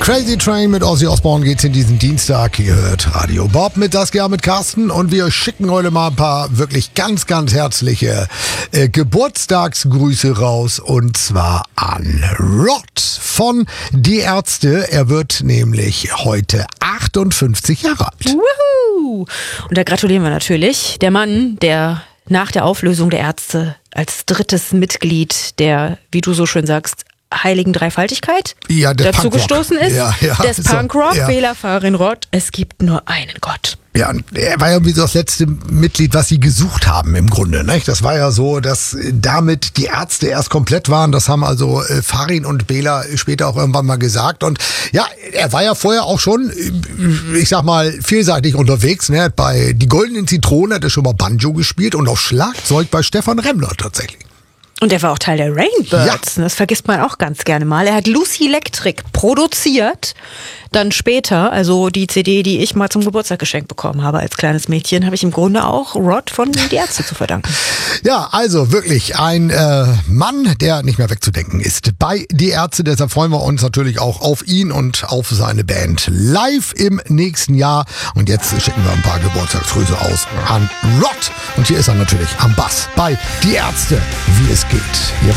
Crazy Train mit Ozzy Osbourne geht's in diesen Dienstag. Ihr hört Radio Bob mit Saskia mit Carsten und wir schicken heute mal ein paar wirklich ganz, ganz herzliche Geburtstagsgrüße raus und zwar an Rod von Die Ärzte. Er wird nämlich heute 58 Jahre alt. Wuhu! Und da gratulieren wir natürlich. Der Mann, der nach der Auflösung der Ärzte als drittes Mitglied der, wie du so schön sagst, Heiligen Dreifaltigkeit dazu gestoßen ist, des Punkrock, Bela Farin Rod, es gibt nur einen Gott. Ja, und er war ja irgendwie so das letzte Mitglied, was sie gesucht haben im Grunde. Nicht? Das war ja so, dass damit die Ärzte erst komplett waren. Das haben also Farin und Bela später auch irgendwann mal gesagt. Und ja, er war ja vorher auch schon, ich sag mal, vielseitig unterwegs. Ne? Bei Die Goldenen Zitronen hat er schon mal Banjo gespielt und auch Schlagzeug bei Stefan Remmler tatsächlich. Und er war auch Teil der Rainbirds. Ja. Das vergisst man auch ganz gerne mal. Er hat Lucy Electric produziert. Dann später, also die CD, die ich mal zum Geburtstag geschenkt bekommen habe als kleines Mädchen, habe ich im Grunde auch Rod von Die Ärzte zu verdanken. Ja, also wirklich ein Mann, der nicht mehr wegzudenken ist bei Die Ärzte. Deshalb freuen wir uns natürlich auch auf ihn und auf seine Band live im nächsten Jahr. Und jetzt schicken wir ein paar Geburtstagsgrüße aus an Rod. Und hier ist er natürlich am Bass bei Die Ärzte, wie es geht. Hier